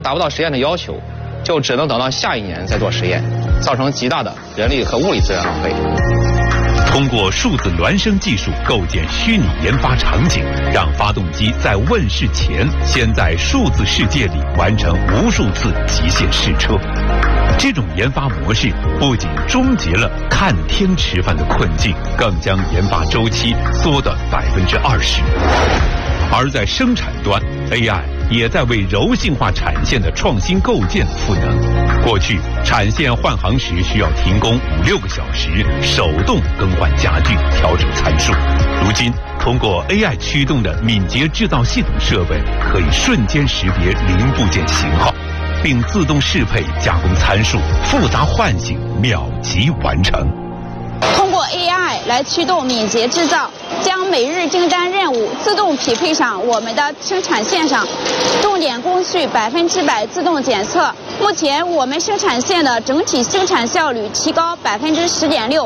达不到实验的要求，就只能等到下一年再做实验，造成极大的人力和物力资源浪费。 通过数字孪生技术构建虚拟研发场景，让发动机在问世前先在数字世界里完成无数次极限试车。这种研发模式不仅终结了看天吃饭的困境，更将研发周期缩短20%。而在生产端 ，AI 也在为柔性化产线的创新构建赋能。过去产线换行时需要停工5-6个小时，手动更换家具、调整参数。如今通过 AI 驱动的敏捷制造系统设备，可以瞬间识别零部件型号，并自动适配加工参数，复杂唤醒秒级完成。 通过 AI 来驱动敏捷制造，将每日订单任务自动匹配上我们的生产线上，重点工序100%自动检测。目前我们生产线的整体生产效率提高10.6%。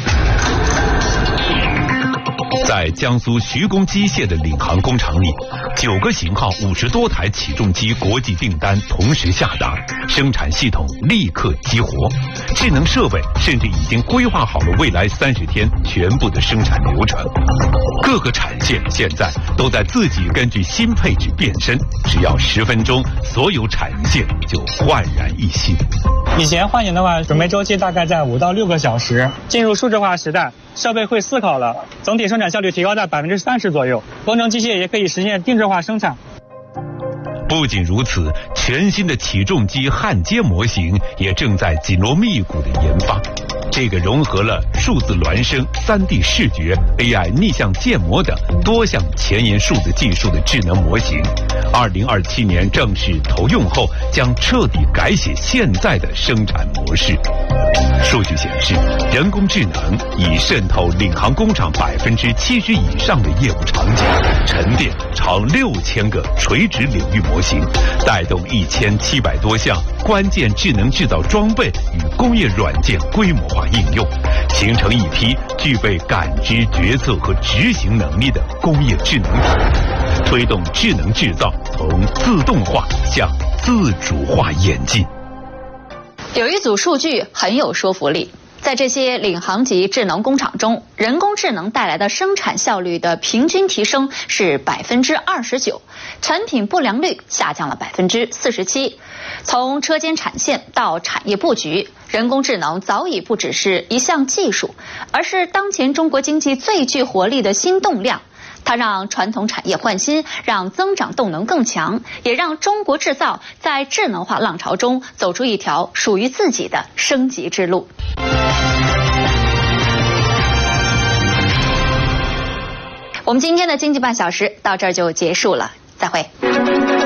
在江苏徐工机械的领航工厂里，9个型号50多台起重机国际订单同时下达，生产系统立刻激活，智能设备甚至已经规划好了未来30天全部的生产流程。各个产线现在都在自己根据新配置变身，只要10分钟，所有产线就焕然一新。 以前换型的话，准备周期大概在5到6个小时。进入数字化时代，设备会思考了，总体生产效率提高在30%左右。工程机械也可以实现定制化生产。 不仅如此，全新的起重机焊接模型也正在紧锣密鼓的研发。这个融合了数字孪生、3D 视觉、AI 逆向建模等多项前沿数字技术的智能模型，2027年正式投用后，将彻底改写现在的生产模式。数据显示，人工智能已渗透领航工厂70%以上的业务场景，沉淀超6000个垂直领域模型，带动1700多项关键智能制造装备与工业软件规模化应用，形成一批具备感知、决策和执行能力的工业智能体，推动智能制造从自动化向自主化演进。 有一组数据很有说服力，在这些领航级智能工厂中，人工智能带来的生产效率的平均提升是29%，产品不良率下降了47%。从车间产线到产业布局，人工智能早已不只是一项技术，而是当前中国经济最具活力的新动量。它让传统产业焕新，让增长动能更强，也让中国制造在智能化浪潮中走出一条属于自己的升级之路。我们今天的经济半小时到这儿就结束了，再会。